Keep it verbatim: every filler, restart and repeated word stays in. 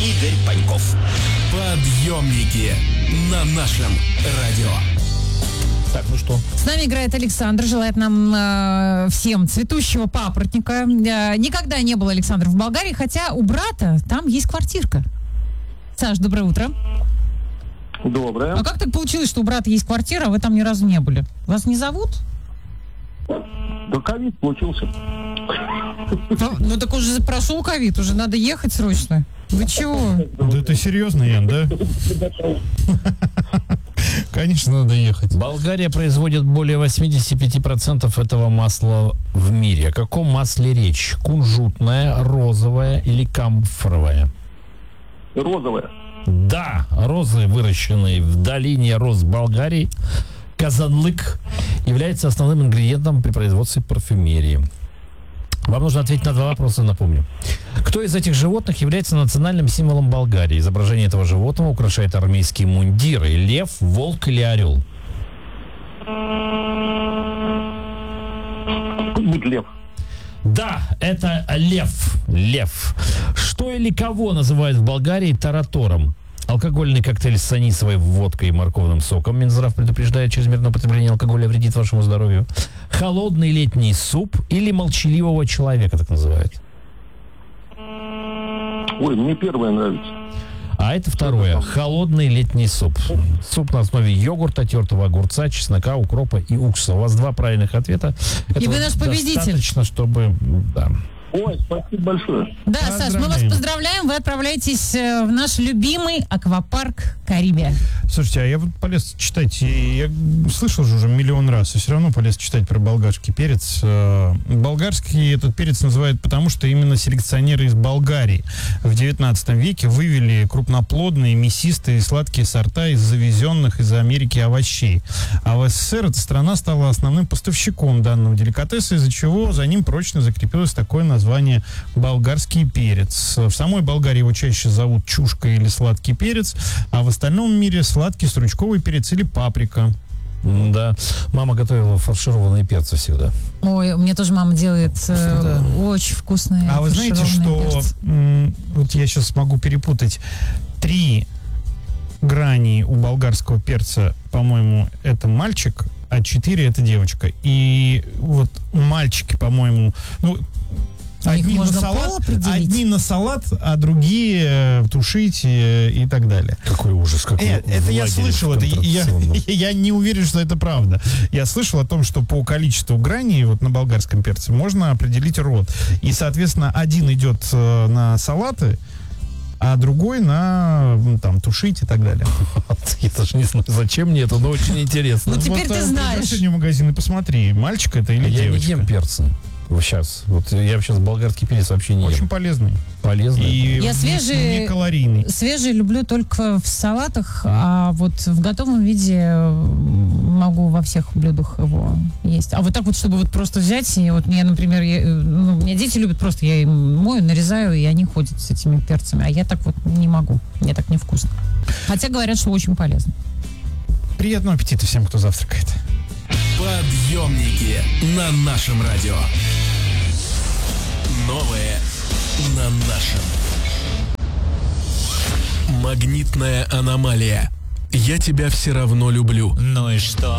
Игорь Паньков. Подъемники на нашем радио. Так, ну что? С нами играет Александр, желает нам э, всем цветущего папоротника. Э, никогда не был Александр в Болгарии, хотя у брата там есть квартирка. Саш, доброе утро. Доброе. А как так получилось, что у брата есть квартира, а вы там ни разу не были? Вас не зовут? Да ковид получился. Ну, ну так уже прошел ковид, уже надо ехать срочно. Вы чего? Да ты серьезно, Ян, да? Конечно, надо ехать. Болгария производит более восемьдесят пять процентов этого масла в мире. О каком масле речь? Кунжутное, розовое или камфоровое? Розовое. Да, розы, выращенные в долине роз Болгарии, казанлык, является основным ингредиентом при производстве парфюмерии. Вам нужно ответить на два вопроса, напомню. Кто из этих животных является национальным символом Болгарии? Изображение этого животного украшает армейские мундиры. Лев, волк или орел? Будет лев. Да, это лев. Лев. Что или кого называют в Болгарии таратором? Алкогольный коктейль с анисовой водкой и морковным соком. Минздрав предупреждает, чрезмерное употребление алкоголя вредит вашему здоровью. Холодный летний суп или молчаливого человека, так называют? Ой, мне первое нравится. А это второе. Холодный летний суп. Суп на основе йогурта, тертого огурца, чеснока, укропа и уксуса. У вас два правильных ответа. И вы наш победитель. Достаточно, чтобы... Да. Ой, спасибо большое. Да, Саш, мы вас поздравляем. Вы отправляетесь в наш любимый аквапарк Карибия. Слушайте, а я вот полез читать, и я слышал же уже миллион раз, и все равно полез читать про болгарский перец. Болгарский этот перец называют потому, что именно селекционеры из Болгарии в девятнадцатом веке вывели крупноплодные, мясистые, сладкие сорта из завезенных из Америки овощей. А в СССР эта страна стала основным поставщиком данного деликатеса, из-за чего за ним прочно закрепилось такое название болгарский перец. В самой Болгарии его чаще зовут чушка или сладкий перец, а в остальном мире сладкий стручковый перец или паприка. Да, мама готовила фаршированные перцы всегда. Ой, у меня тоже мама делает э, Да. очень вкусные. А вы знаете, что м, вот я сейчас могу перепутать три грани у болгарского перца, по-моему, это мальчик, а четыре это девочка. И вот мальчики, по-моему, ну, одни на, салат, одни на салат, а другие э, тушить э, и так далее. Какой ужас, какой Э, это я слышал, это, я, я не уверен, что это правда. Я слышал о том, что по количеству граней вот на болгарском перце можно определить род. И, соответственно, один идет э, на салаты, а другой на ну, там тушить и так далее. Я даже не знаю, зачем мне это, но очень интересно. Ну, теперь вот, ты а, знаешь. Пойдешь сегодня в магазин и посмотри, мальчик это или Я девочка. не ем перцы. Вот сейчас. Вот я сейчас болгарский перец вообще не Очень ем. полезный. Полезный. И Я не- свежий- не калорийный. Свежий люблю только в салатах, а вот в готовом виде могу во всех блюдах его есть. А вот так вот, чтобы вот просто взять, и вот мне, например, я, ну, у меня дети любят просто, я им мою, нарезаю, и они ходят с этими перцами, а я так вот не могу, мне так невкусно. Хотя говорят, что очень полезно. Приятного аппетита всем, кто завтракает. Подъемники на нашем радио. Новое на нашем. Магнитная аномалия. Я тебя все равно люблю. Ну и что?